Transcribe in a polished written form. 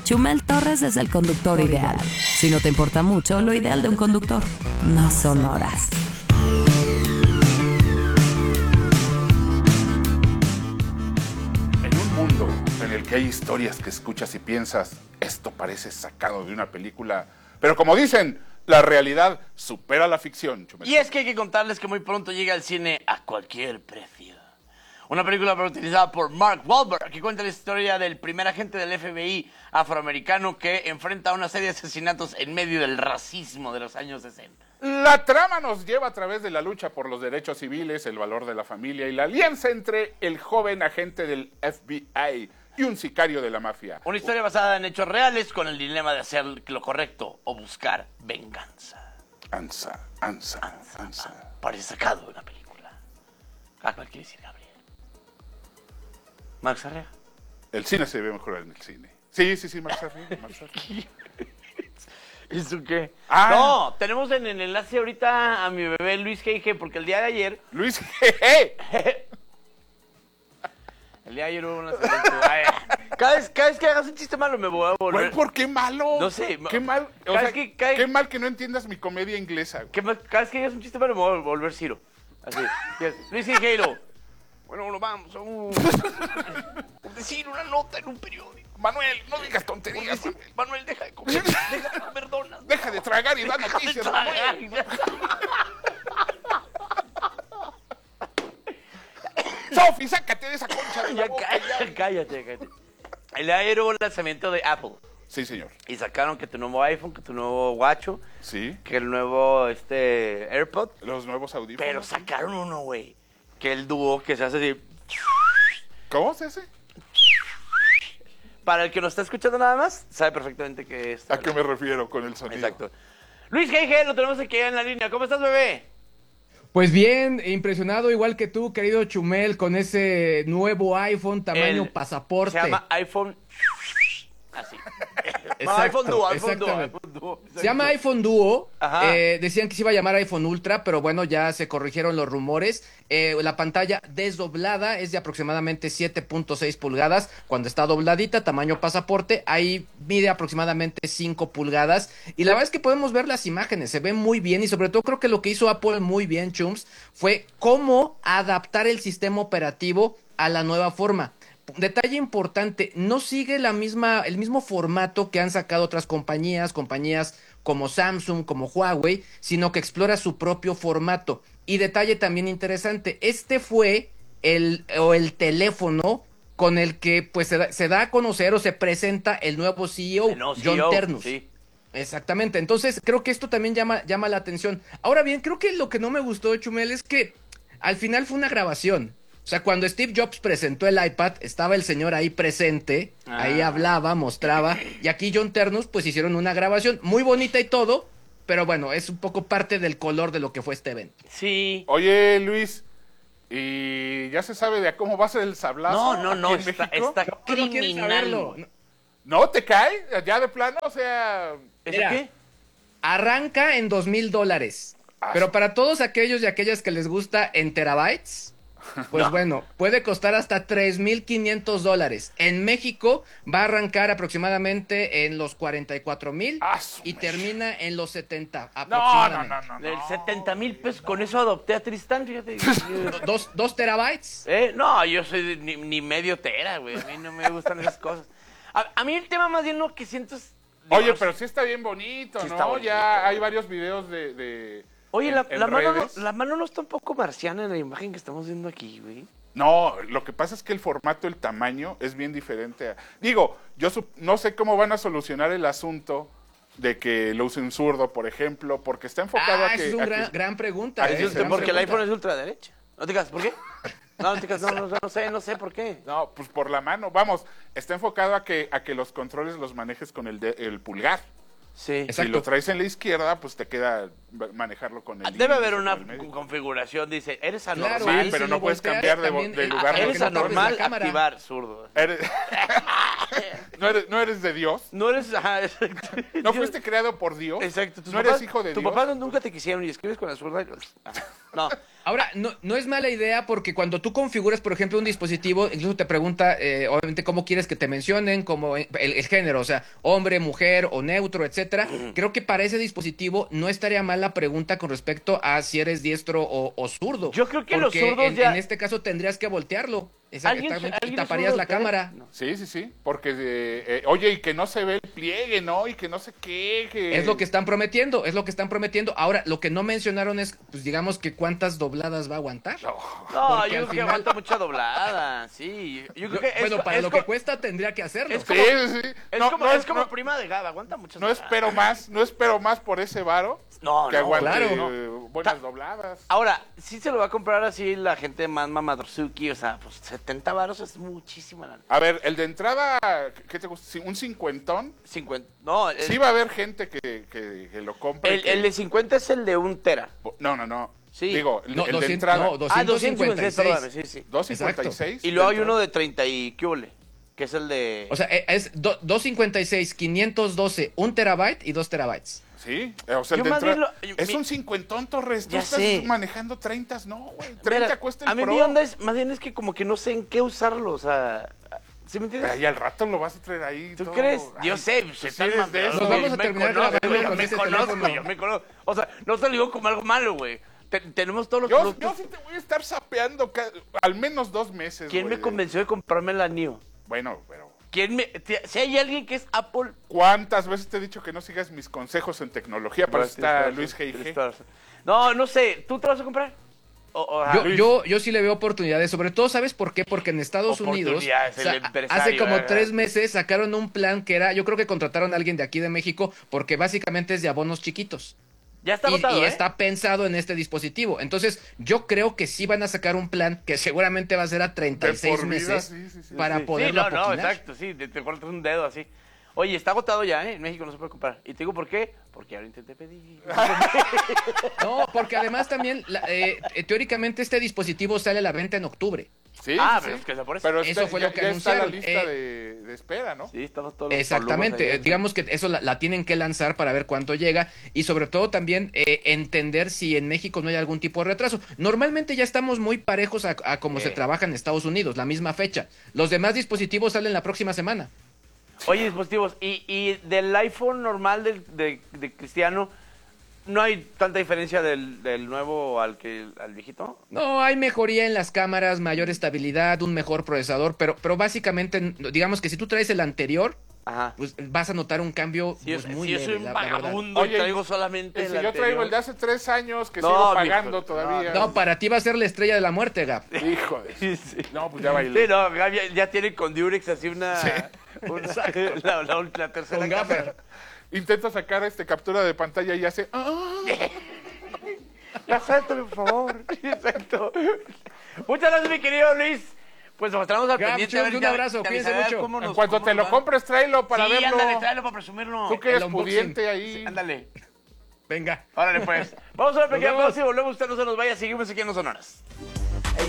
Chumel Torres es el conductor ideal. Si no te importa mucho, lo ideal de un conductor no son horas. En un mundo en el que hay historias que escuchas y piensas, esto parece sacado de una película, pero como dicen, la realidad supera la ficción. Chumel. Y es que hay que contarles que muy pronto llega al cine A Cualquier Precio. Una película protagonizada por Mark Wahlberg, que cuenta la historia del primer agente del FBI afroamericano que enfrenta una serie de asesinatos en medio del racismo de los años 60. La trama nos lleva a través de la lucha por los derechos civiles, el valor de la familia y la alianza entre el joven agente del FBI y un sicario de la mafia. Una historia basada en hechos reales con el dilema de hacer lo correcto o buscar venganza. Ansa. Parece sacado de una película. ¿A cuál quiere decir Gabriel? Max Arrea. El cine se ve mejor en el cine. Sí, Max Arrea. ¿Eso qué? Ah. No, tenemos en el enlace ahorita a mi bebé Luis G.G. porque el día de ayer... Luis G.G. El día de ayer hubo una... Cada vez que hagas un chiste malo me voy a volver... Güey, ¿por qué malo? No sé. Qué mal. O Cada sea, vez qué mal que no entiendas mi comedia inglesa. Güey. Cada vez que hagas un chiste malo me voy a volver Ciro. Así. Luis G.G. Bueno, vamos a por decir una nota en un periódico. Manuel, no digas tonterías. Manuel, deja de comer donas. Deja de tragar y da noticias, Manuel. Sofi, sácate de esa concha de la boca. Cállate. El día de ayer hubo el lanzamiento de Apple. Sí, señor. Y sacaron que tu nuevo iPhone, que tu nuevo Watcho, Sí. que el nuevo AirPod. Los nuevos audífonos. Pero sacaron uno, güey, que el dúo que se hace así. ¿Cómo se hace? Para el que nos está escuchando nada más, sabe perfectamente que es. ¿A qué me refiero con el sonido? Exacto. Luis G.G. lo tenemos aquí en la línea. ¿Cómo estás, bebé? Pues bien, impresionado igual que tú, querido Chumel, con ese nuevo iPhone tamaño pasaporte. Se llama iPhone... Así. No, Exacto, iPhone Duo. Se llama iPhone Duo. Ajá. Decían que se iba a llamar iPhone Ultra, pero bueno, ya se corrigieron los rumores. La pantalla desdoblada es de aproximadamente 7.6 pulgadas. Cuando está dobladita, tamaño pasaporte, ahí mide aproximadamente 5 pulgadas. Y la verdad es que podemos ver las imágenes, se ven muy bien. Y sobre todo creo que lo que hizo Apple muy bien, Chums, fue cómo adaptar el sistema operativo a la nueva forma. Detalle importante, no sigue el mismo formato que han sacado otras compañías como Samsung, como Huawei, sino que explora su propio formato. Y detalle también interesante, este fue el teléfono con el que pues se da a conocer o se presenta el nuevo CEO, John Ternus. Sí. Exactamente, entonces creo que esto también llama la atención. Ahora bien, creo que lo que no me gustó, Chumel, es que al final fue una grabación. O sea, cuando Steve Jobs presentó el iPad, estaba el señor ahí presente, ahí hablaba, mostraba, y aquí John Ternus pues hicieron una grabación muy bonita y todo, pero bueno, es un poco parte del color de lo que fue este evento. Sí. Oye, Luis, ¿y ya se sabe de a cómo va a ser el sablazo? No, aquí en está México? ¿Cómo quieres saberlo? criminal. ¿No te cae? ¿Ya de plano? O sea... ¿Eso Mira, qué? Arranca en $2,000, pero para todos aquellos y aquellas que les gusta en terabytes... Pues bueno, puede costar hasta $3,500. En México va a arrancar aproximadamente en los 44,000 y termina en los 70 aproximadamente. No. El 70,000 pesos, con eso adopté a Tristán, fíjate. ¿Dos terabytes? No, yo soy ni medio tera, güey. A mí no me gustan esas cosas. A mí el tema más bien lo que siento es... Oye, pero sí está bien bonito, Sí ¿no? está bonito, Ya hay güey. varios videos de Oye, en la redes. mano no está un poco marciana en la imagen que estamos viendo aquí, güey. No, lo que pasa es que el formato, el tamaño es bien diferente. Digo, yo no sé cómo van a solucionar el asunto de que lo usen zurdo, por ejemplo, porque está enfocado a que... Es una gran pregunta. Ahí Es sí, gran Porque el pregunta. iPhone es ultraderecha. No te digas, ¿por qué? No te digas, no sé por qué. No, pues por la mano. Vamos, está enfocado a que los controles los manejes con el pulgar. Sí. Exacto. Si lo traes en la izquierda, pues te queda manejarlo con el Debe índice, haber con una el medio. configuración, dice, eres Claro, anormal. Sí, pero si no lo puedes volteas, cambiar de también, lugar. Eres que no corres anormal la cámara. activar zurdo. no eres de Dios. No eres... Ajá, exacto. No fuiste creado por Dios. Exacto. No eres hijo de tu Dios. papá nunca te quisieron y escribes con la zurda. No. Ahora, no es mala idea porque cuando tú configuras, por ejemplo, un dispositivo, incluso te pregunta, obviamente, cómo quieres que te mencionen, como el género, o sea, hombre, mujer o neutro, etcétera. Creo que para ese dispositivo no estaría mal la pregunta con respecto a si eres diestro o zurdo. Yo creo que los porque zurdos ya... en este caso tendrías que voltearlo. Exactamente, y ¿Alguien taparías zurdo la de ustedes? cámara. No. Sí, porque, oye, y que no se ve el pliegue, ¿no? Y que no sé qué. Es lo que están prometiendo, Ahora, lo que no mencionaron es, pues digamos que cuántas dobladas va a aguantar. No, Porque yo al creo que final- aguanta mucha doblada, sí. Yo creo que Bueno, para lo que cuesta tendría que hacerlo. es Sí, como- sí. Es como prima de Gaba, aguanta muchas No dobladas. espero más por ese varo No, que no, aguante claro. buenas dobladas. Ahora, sí se lo va a comprar así la gente más mamadorzuki, o sea, pues 70 varos es muchísima lana. A ver, el de entrada, ¿qué te gusta? ¿Un cincuentón? 50, no, Sí va a haber gente que lo compre. el de 50 es el de 1 tera. No. Sí. Digo, el No, de 200, entrada. no, 256. perdóname, sí. 256. Y luego hay uno de 30 y qué ole, que es el de... O sea, es 256, 512, 1 terabyte y 2 terabytes. Sí, o sea, el Yo de más bien entrada. lo- Es mi- un cincuentón, Torres. Tú Ya estás sé. manejando 30, no, güey. 30 Mira, cuesta el a mí Pro. mi onda es, más bien es que como que no sé en qué usarlo, o sea... ¿Sí me entiendes? Y al rato lo vas a traer ahí. ¿Tú todo. crees? Ay, Yo sé, pues se sí están eres de mamando, eso. Nos vamos a me terminar conozco, grabando con me ese conozco, teléfono. yo me conozco. O sea, no te lo digo como algo malo, güey. Tenemos todos los Yo productos. sí te voy a estar sapeando al menos 2 meses. ¿Quién me güey. convenció de comprarme la NIO? Bueno, pero. Si hay alguien que es Apple... ¿Cuántas veces te he dicho que no sigas mis consejos en tecnología? Para eso está Luis G.I.G. No sé. ¿Tú te vas a comprar? Luis. Yo sí le veo oportunidades, sobre todo, ¿sabes por qué? Porque en Estados Unidos, Oportunidades, el empresario, hace como ¿verdad? 3 meses sacaron un plan que era, yo creo que contrataron a alguien de aquí de México, porque básicamente es de abonos chiquitos. Ya está Y, agotado, y ¿eh? está pensado en este dispositivo. Entonces, yo creo que sí van a sacar un plan que seguramente va a ser a 36 De por vida, meses sí. para Sí, poderlo sí, no, apoquinar. exacto, sí, te cortas un dedo así. Oye, está agotado ya, ¿eh? En México no se puede comprar. Y te digo por qué, porque ya lo intenté pedir. No, porque además también, teóricamente este dispositivo sale a la venta en octubre. Sí, Pero es que es por eso. Pero Eso fue lo que ya está la anunciaron. lista de espera, ¿no? Sí, estamos todos los Exactamente, polugos ahí. digamos que eso la tienen que lanzar para ver cuánto llega y sobre todo también entender si en México no hay algún tipo de retraso. Normalmente ya estamos muy parejos a cómo se trabaja en Estados Unidos, la misma fecha. Los demás dispositivos salen la próxima semana. Oye, dispositivos, y del iPhone normal de Cristiano, ¿no hay tanta diferencia del nuevo al viejito? No, hay mejoría en las cámaras, mayor estabilidad, un mejor procesador, pero básicamente, digamos que si tú traes el anterior, Ajá. pues vas a notar un cambio Si pues, muy yo leve, soy un la verdad. vagabundo y traigo solamente Si el yo traigo el de anterior. hace 3 años que No, sigo mijo, pagando todavía. No, para ti va a ser la estrella de la muerte, Gap. Hijo de... Sí, sí. No, pues ya bailé. Sí, no, Gaby ya tiene con Durex así una... Sí. la tercera Con capa. gaffer. Intenta sacar captura de pantalla y hace... Ya suéltame, por favor. Exacto. Muchas gracias, mi querido Luis. Pues nos estaremos al Gab, pendiente. Chus, a ver, un te- abrazo, te cuídense avisaré mucho. cómo En nos- cuanto cómo te nos lo va. compres, tráelo para Sí, verlo. ándale, tráelo para presumirlo. Tú que eres El unboxing. pudiente ahí. Ándale. Venga. Órale, pues. Vamos a una pequeña vemos. pausa y volvemos. Usted no se nos vaya. Seguimos aquí en Los Sonoras.